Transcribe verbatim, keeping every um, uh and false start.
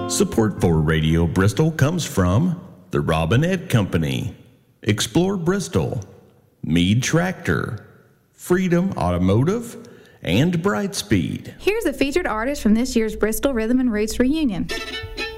Support for Radio Bristol comes from the Robinette Company, Explore Bristol, Mead Tractor, Freedom Automotive, and Brightspeed. Here's a featured artist from this year's Bristol Rhythm and Roots reunion.